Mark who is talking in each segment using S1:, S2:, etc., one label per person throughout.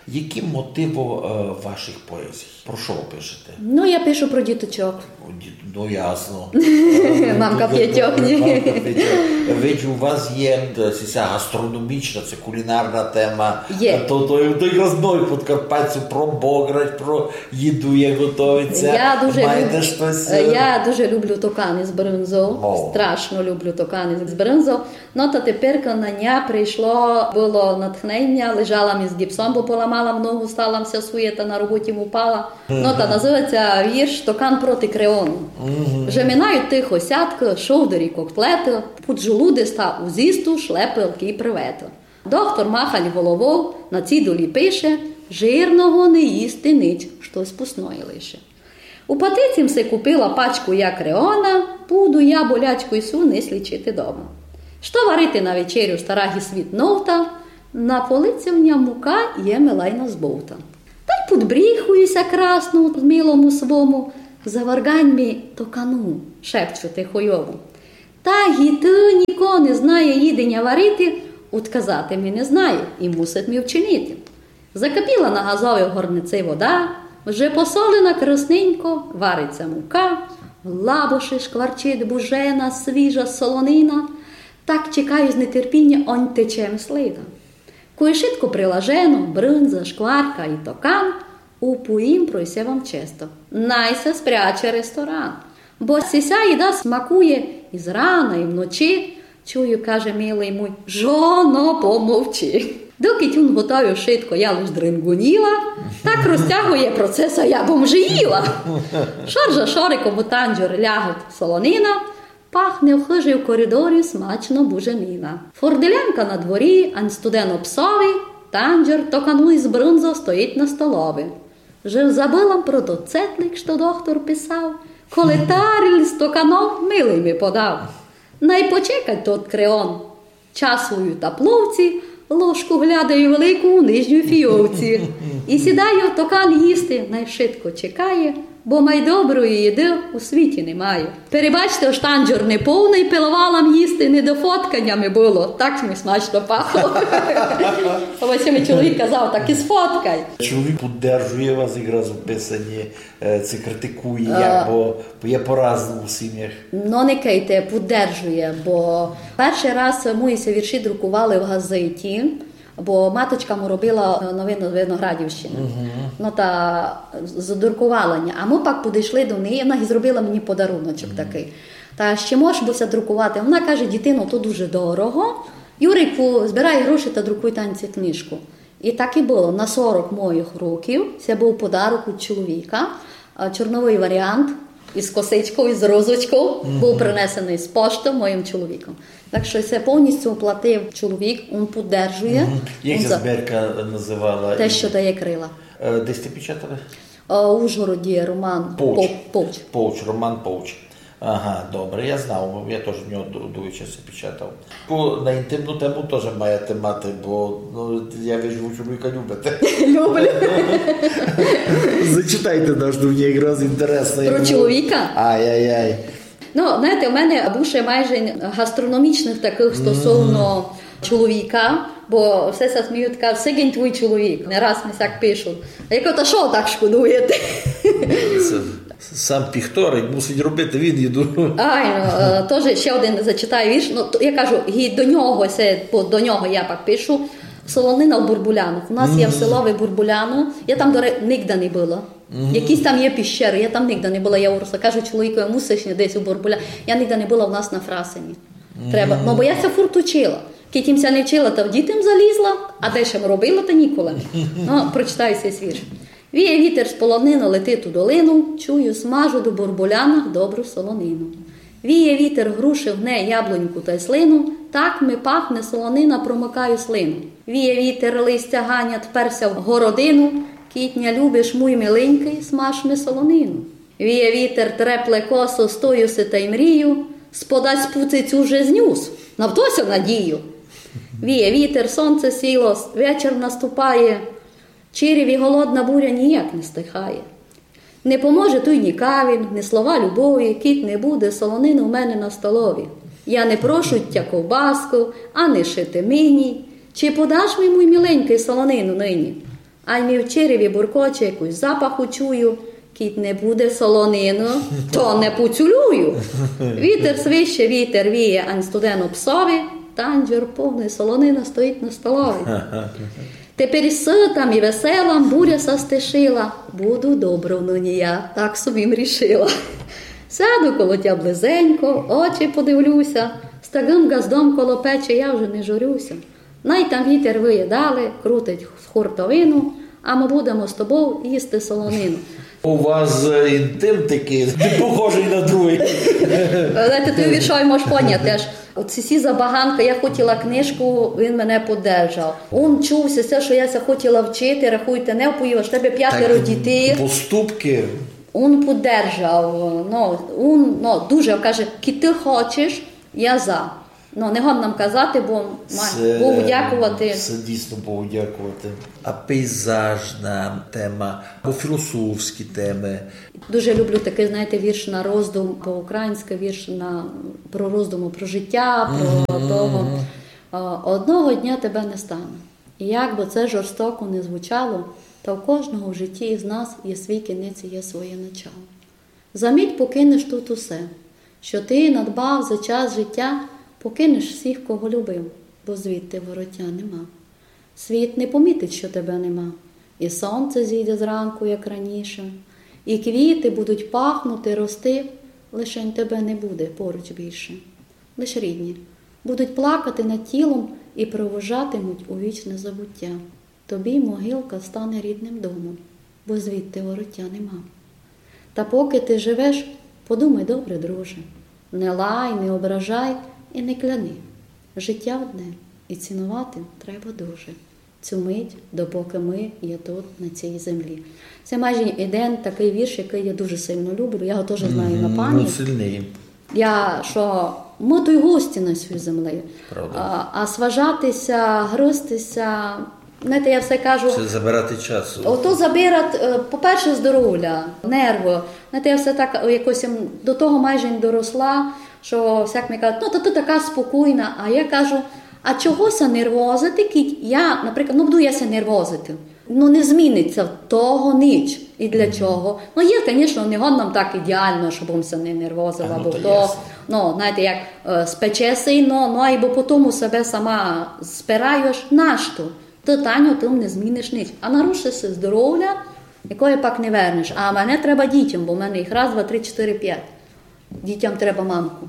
S1: Які мотиви ваших поезій? Про що ви пишете?
S2: Ну, я пишу про діточок.
S1: Ну, ясно.
S2: Мамка п'ятьох, ні.
S1: Ведь у вас є гастрономічна, це кулінарна тема.
S2: Є.
S1: Той розбой подкарпатцю про бограч, про їду, як готується.
S2: Я дуже люблю токани з бринзою. Страшно люблю токани з бринзою. Ну, та тепер на дня прийшло, було натхнення, лежала мені з гіпсом, бо поламала ногу, стала вся суєта, на роботі упала. Ну, та називається вірш «Токан проти Креону». Вже минають тихо сятки, шовдері котлети, під жолуди ста узісту, шлепелки і привети. Доктор махань головою, на цідулі пише, жирного не їсти нить, щось пусної лише. У патицім се купила пачку я Креона, буду я болячку сю не слічити дома. Що варити на вечерю старагі світ новта, на полиці в ням мука є милайна збовта. Та й подбріхуюся красно в милому свому, заваргань мі токану, шепчу тихойову. Та гі ти ніко не знає їдення варити, отказати мі не знає і мусить мі вчинити. Закипіла на газовій горниці вода, вже посолена красненько, вариться мука, в лабоші шкварчить бужена, свіжа солонина, так чекаю з нетерпіння, он течем слида. Кой шитко прилажено, бринза, шкварка і токан, упоїм пройся вам често. Найся спряче ресторан. Бо сіся їда смакує і зрана, і вночі. Чую, каже милий мой, жоно, помовчи. Доки тюн готовив шитко, я лиш дрингуніла, так розтягує процес, а я бомжиїла. Шоржа шориком у танджер лягать солонина, пахне в хижі в коридорі смачно буженина. Форделянка на дворі, ань студено псові, танджер токану із бринзо стоїть на столові. Жив забила про доцетлик, що доктор писав, коли таріль з токаном милий ми подав. Найпочекать тот Креон. Часую та пловці, ложку глядаю велику у нижню фійовці. І сідаю токан їсти, найшвидко чекає, бо майдоброї їди у світі немає. Перебачте, штанджер не повний, пиловалам їсти не до фотканнями було. Так ми смачно пахло. Ось мій чоловік казав, так і сфоткай.
S1: Чоловік підтримує вас якраз у писанні, це критикує, як, бо є по-разному у сім'ях.
S2: Ну, не кейте, підтримує, бо перший раз мої вірші друкували в газеті, бо маточка му робила новину з Виноградівщини. Ну, та задрукувала. А ми пак підійшли до неї, вона зробила мені подаруночок такий. Та ще можеш буся друкувати? Вона каже, дитино, то дуже дорого. Юрику, збирай гроші та друкуй танці книжку. І так і було. На 40 моїх років це був подарунок від чоловіка. Чорновий варіант із косичкою, із розочкою був принесений з пошти моїм чоловіком. Так що це повністю оплатив чоловік, він підтримує.
S1: Як ця збірка називала?
S2: Те, що дає крила.
S1: Десь ти печатали?
S2: У Ужгороді Роман Повч.
S1: Повч, Роман Повч. Ага, добре, я знав, я теж в нього довгий час печатав. На інтимну тему теж маєте мати, бо я вижу, ви чоловіка любите.
S2: Люблю.
S1: Зачитайте наш, мені якраз інтересно.
S2: Про чоловіка?
S1: Ай-яй-яй.
S2: Ну, знаєте, у мене більше майже гастрономічних таких стосовно чоловіка, бо все се сміють, кажуть, сигень твій чоловік. Не раз мені так пишуть. А я кажу, та що так шкодуєте?
S1: Сам піхторик мусить робити, він їду.
S2: Теж ще один зачитаю вірш. Ну, я кажу, і до нього я пак пишу. Солонина в Бурбулянах. У нас є в селові Бурбуляну. Я там, ніде не була. Якісь там є піщери, я там ніде не була. Я уросла. Кажу чоловіку, мусиш десь у Бурбуляну. Я ніде не була у нас на Фрасині. Треба. Ну, бо я це фурт учила. Кітімся не вчила, та в дітям залізла, а де ще робила, та ніколи. Ну, прочитаю цей вірш. Віє вітер з полонину, летить у долину, чую, смажу до Бурбулянах добру солонину. Віє вітер, груши гне яблуньку та й слину, так ми пахне солонина, промикаю слину. Віє вітер, листя ганять, вперся в городину, кітня любиш, муй миленький, смаж ми солонину. Віє вітер, трепле косо, стоюся та й мрію, сподасть пуцицю вже знюс, навтося надію. Віє вітер, сонце сіло, вечір наступає, череві голодна буря ніяк не стихає. Не поможе той ні кавін, ні слова любові, кіт не буде, солонини у мене на столові. Я не прошу тя ковбаску, а не шити мені. Чи подаш ми, мій міленький, солонину нині? А й мі в череві буркоче, якусь запаху чую. Кіт не буде солонину, то не поцілую. Вітер свище, вітер віє, ань студену псові, танджер повний солонина стоїть на столові. Тепер ситам і веселам буря состишила, буду добру нині я, так собі мрішила. Сяду коло тя близенько, очі подивлюся, з таким газдом коло печі я вже не журюся. Най там вітер виє далі, крутить хуртовину, а ми будемо з тобою їсти солонину.
S1: У вас інтим такий, не похожий на другий.
S2: Знаєте, той віршой можеш поняти теж. Оці всі забаганки, я хотіла книжку, він мене подержав. Он чувся, все, що я хотіла вчити, рахуйте, не впоїв, тебе 5 дітей.
S1: Поступки.
S2: Он подержав, дуже, каже, ки ти хочеш, я за. Не год нам казати, бо Богу дякувати.
S1: Це дійсно Богу дякувати. А пейзажна тема, або філософські теми.
S2: Дуже люблю такий, знаєте, вірш на роздум, по-українськи вірш про роздуму, про життя, про того. Одного дня тебе не стане. І як би це жорстоко не звучало, то в кожного в житті із нас є свій кінець і є своє начало. Замить покинеш тут усе, що ти надбав за час життя, покинеш всіх, кого любив, бо звідти вороття нема. Світ не помітить, що тебе нема, і сонце зійде зранку, як раніше, і квіти будуть пахнути, рости, лишень тебе не буде поруч більше. Лиш рідні будуть плакати над тілом і провожатимуть у вічне забуття. Тобі могилка стане рідним домом, бо звідти вороття нема. Та поки ти живеш, подумай добре, друже, не лай, не ображай і не кляни. Життя одне, і цінувати треба дуже. Цю мить, допоки ми є тут, на цій землі. Це майже один такий вірш, який я дуже сильно люблю. Я його теж знаю на пам'ять.
S1: Сильний.
S2: Ми то й гості на цій землі.
S1: Правда.
S2: А сважатися, гризтися, знаєте, я все кажу...
S1: Це забирати часу.
S2: Ото забирати, по-перше, здоров'я, нерви. Знаєте, я все так якось до того майже не доросла, що всяк мені кажуть, то ти така спокійна. А я кажу, а чогося нервозити, кіть? Я, наприклад, буду яся нервозити. Не зміниться того ніч. І для чого? Є, звісно, не год нам так ідеально, щоб я не нервозила, бо то, знаєте, як спечеси, або потім себе сама спираєш, нащо? Ти, Таню, тим не зміниш ніч. А нарушишся здоров'я, якої пак не вернеш. А мене треба дітям, бо в мене їх 1, 2, 3, 4, 5. Дітям треба мамку.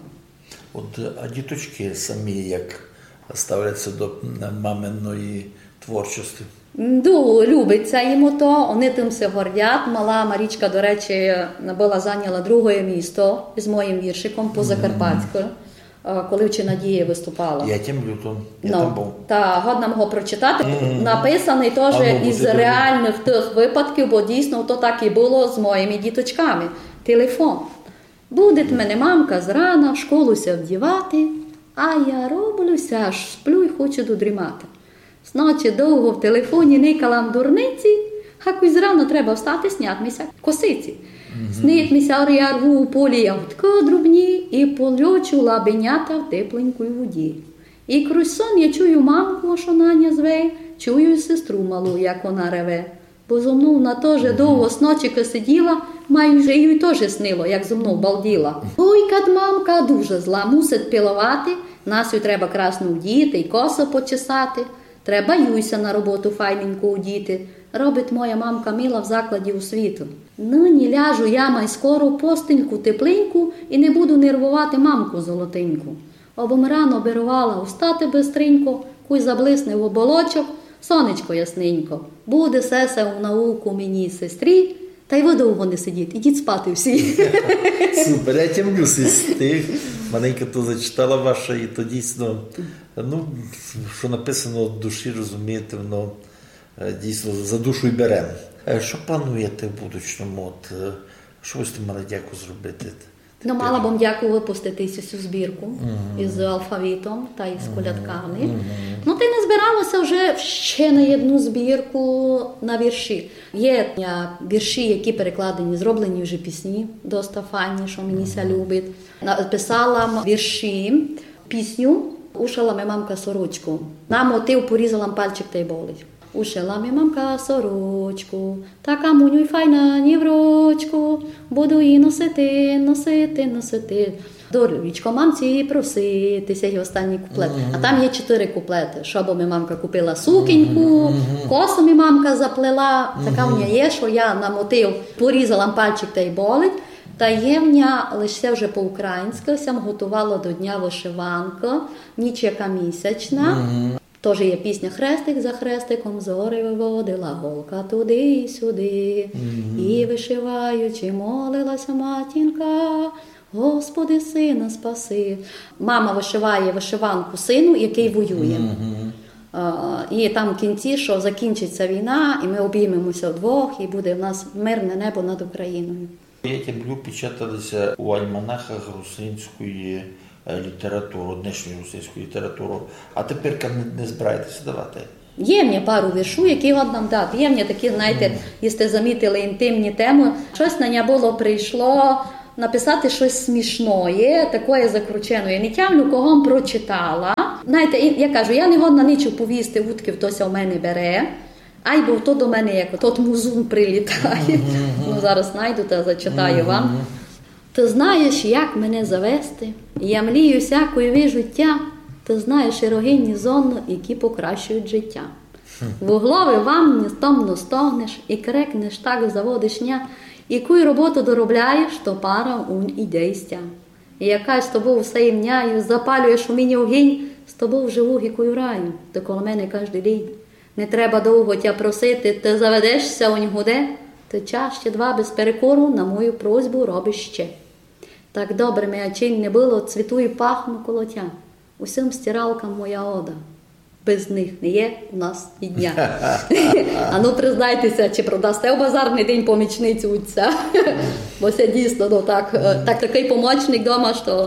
S1: А діточки самі як ставляться до маминої творчості?
S2: Любиться їм то, вони тим все гордять. Мала Марічка, до речі, зайняла 2 місце з моїм віршиком по Закарпатську, коли в Чинадії виступала.
S1: Я там був.
S2: Та годна мого прочитати. Написаний теж із реальних тих випадків, бо дійсно то так і було з моїми діточками. Телефон. Буде мене мамка зрана в школуся вдівати, а я роблюся, аж сплю і хочу додрімати. Зночі довго в телефоні никалам дурниці, а зрано треба встати, снятися косиці. Снитміся, я рву у полі ягодки дрібні і полючу лабенята в тепленькій воді. І крізь сон я чую мамку, що Наня зве, чую й сестру малу, як вона реве. Бо зо мною вона теж довго сночика сиділа, маю вже їй теж снило, як зо мною балділа. Ой, кад мамка дуже зла, мусить пилувати, Насю треба красно вдіти і косо почесати. Треба Юйся на роботу файненько удіти. Робить моя мамка мила в закладі освіту. Нині ляжу я май скоро постеньку тепленьку і не буду нервувати мамку золотеньку. Обом рано обірвала устати бистренько, куй заблисне в оболочок, сонечко ясненько. Буде сесе у науку мені сестрі, та й ви довго не сидіть, ідіть спати всі.
S1: Супер, я тямлю стих. Маленька то зачитала ваша, і то дійсно, що написано в душі, розумієте, воно дійсно за душу й беремо. Що плануєте в будучому? Що ви з тим мали дяку зробити?
S2: Мала б дяку випустити цю збірку із алфавітом та із колядками. Ти не збиралася вже ще на одну збірку на вірші. Є вірші, які перекладені, зроблені вже пісні, доста файні, що мені ся любить. Написала вірші, пісню «Ушала ми мамка сорочку». На мотив «Порізала пальчик та й болить». Ушила ми мамка сорочку, така муню й файна ні в рочку, буду її носити, носити, носити. Дорічко мамці проситися, і останній куплет. А там є 4 куплети. Щоб ми мамка купила сукіньку, косу ми мамка заплела. Така в неї є, що я на мотив порізала пальчик та й болить. Та є в ня лише вже по-українськи, сам готувала до Дня вишиванка, ніч яка місячна. Тож є пісня «Хрестик за хрестиком зори виводила, голка туди і сюди». І вишиваючи молилася матінка, Господи, сина спаси. Мама вишиває вишиванку сину, який воює. І там в кінці, що закінчиться війна, і ми обіймемося вдвох, і буде в нас мирне небо над Україною.
S1: Ті блю печаталися у альманахах русинської літератури, днешньої русинської літератури. А тепер не збираєтеся давати?
S2: Є в мене пару віршу, які от нам дати. Є в мене такі, знаєте, якщо замітили інтимні теми, щось на нього було прийшло написати щось смішне, таке закручене. Не тямлю, кого прочитала. Знаєте, я кажу, я не годна нічого повісти, утки хтось у мене бере. Ай, бо то до мене, як тот музун прилітає. Ну, зараз знайду та зачитаю вам. Ти знаєш, як мене завести? Я млію всякої життя. Ти знаєш ерогінні зони, які покращують життя. Вугловий вам не стомно стогнеш, і крекнеш так заводишня, яку роботу доробляєш, то пара ун іде й стя. І якась з тобою все імняю, запалюєш у мені огінь, з тобою живу гікою раю, ти коло мене кожний день. Не треба довго тя просити, ти заведешся у нігуде, ти час ще 2 без перекору на мою просьбу робиш ще. Так добре моя чинь не було, цвіту і пахну коло тя. Усім стиралкам моя ода. Без них не є у нас і дня. А ну признайтеся, чи продасте у базарний день помічницю отця? Бо це дійсно такий помічник вдома, що...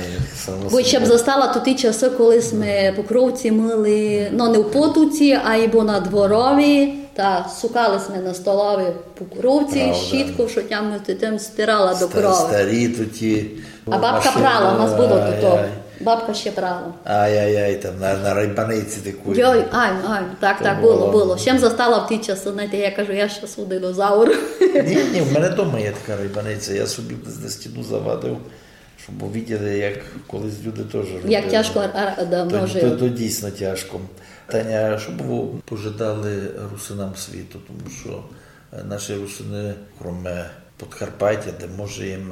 S2: Бо ще б застала тут ті часи, коли ми покровці мили, ну не в потуці, а й бо на дворові, та сукали ми на столові покровці, щітку, що тям стирала до крови.
S1: Старі туті.
S2: А бабка прала, у нас було тут. Бабка ще прала.
S1: Ай-яй-яй, там на райбаниці такої.
S2: Йой, так, було. Ще застала в ті часи, знаєте, я кажу, я ще динозавр.
S1: Ні, в мене вдома є така райбаниця, я собі на стіну завадив, щоб виділи, як колись люди теж робили.
S2: Як тяжко давно жили.
S1: То дійсно тяжко. Таня, що б ви пожадали русинам світу, тому що наші русини, крім Подкарпаття, де може їм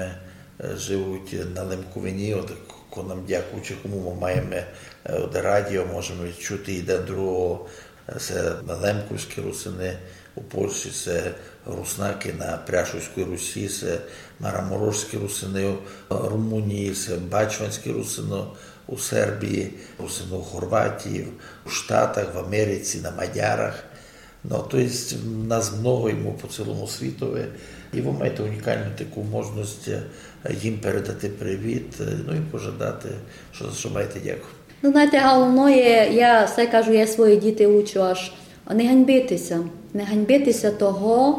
S1: живуть на Лемковині, нам дякуючи, кому ми маємо радіо, можемо чути один другого. Це Лемковські русини у Польщі, це руснаки на Пряшовській Русі, це Мараморожські русини у Румунії, це Бачванські русини у Сербії, русини у Хорватії, у Штатах, в Америці, на Мадярах. Тобто нас много йому по цілому світові. І ви маєте унікальну таку можливість їм передати привіт, і пожадати, що маєте дякую.
S2: Ну, знаєте, головне, я все кажу, я свої діти учу аж не ганьбитися. Не ганьбитися того,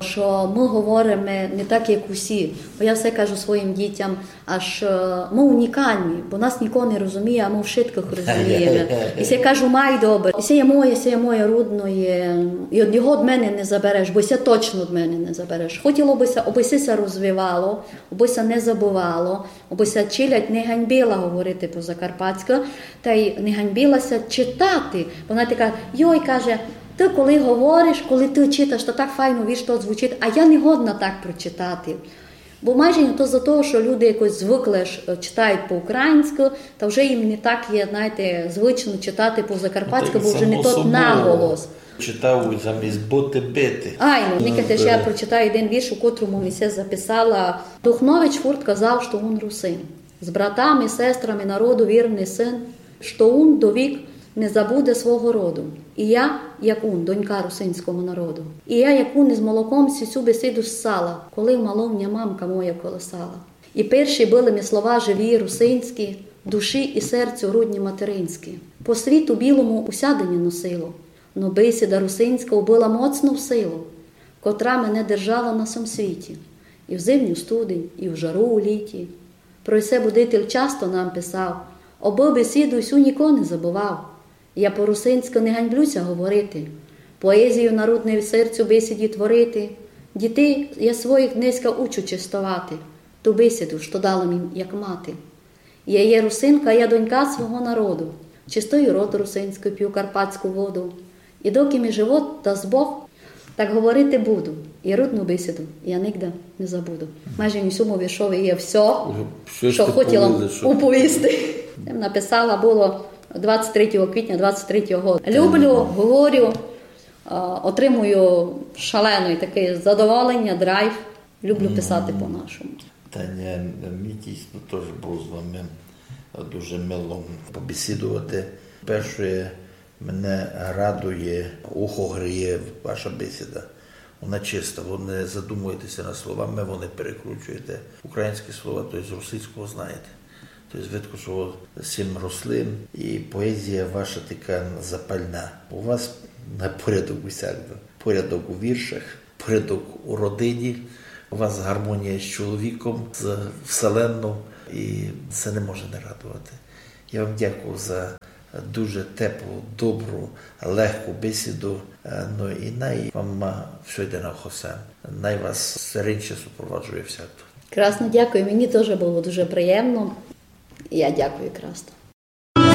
S2: що ми говоримо не так, як усі. Бо я все кажу своїм дітям, аж ми унікальні, бо нас ніхто не розуміє, а ми в шитках розуміємо. І я кажу, май добре, і це є моє рудне, і від його від мене не забереш, бо це точно від мене не забереш. Хотіло бися, аби це розвивало, аби це не забувало, аби це чилять не ганьбила говорити по-закарпатськи, та й не ганьбилася читати. Бо вона така, йой, каже, ти коли говориш, коли ти читаєш, то так файно віж, то звучить, а я не годна так прочитати. Бо майже не то за те, що люди якось звикли читають по-українськи, та вже їм не так є, знаєте, звично читати по-закарпатськи, бо вже не тот наголос.
S1: Читав замість боти-бити.
S2: Никайте ж я прочитаю один вірш, у котрому мені записала. Духнович Фурт казав, що він русин. З братами, сестрами народу вірний син, що він до вік не забуде свого роду. І я, як он, донька русинського народу. І я, як он, із молоком сісю бесіду ссала, коли маловня мамка моя колесала. І перші були мі слова живі, русинські, душі і серцю грудні материнські. По світу білому усядення носило, но бесіда русинська убила моцну в силу, котра мене держала на сам світі. І в зимню студень, і в жару у літі. Про це будитель часто нам писав, аби бесіду всю ніко не забував. Я по-русинськи не ганьблюся говорити, поезію народної серцю бесіді творити. Дітей я своїх днеска учу чистувати, ту бесіду, що дала їм, як мати. Я є русинка, я донька свого народу, чистою роду русинською п'ю карпатську воду. І доки мій живот дасть Бог, так говорити буду. І рудну бесіду я нігде не забуду. Майже в цьому віршові є все, що хотіла оповісти. Написала було 23 квітня 23 року. Люблю, говорю, отримую шалене таке задоволення, драйв. Люблю писати по-нашому.
S1: Таня, мені дійсно теж було з вами дуже мило побесідувати. Перше, мене радує, ухо гріє ваша бесіда. Вона чиста, ви не задумуєтеся над словами, ви не перекручуєте українські слова, тобто з російського знаєте. Тобто видно, що з цим росли, і поезія ваша така запальна. У вас порядок усякого. Порядок у віршах, порядок у родині, у вас гармонія з чоловіком, з вселенною, і це не може не радувати. Я вам дякую за дуже теплу, добру, легку бесіду. Ну і най вам все йде на хосе. Най вас серенче супроводжує всяко.
S2: Красно, дякую. Мені теж було дуже приємно. Я дякую, красно.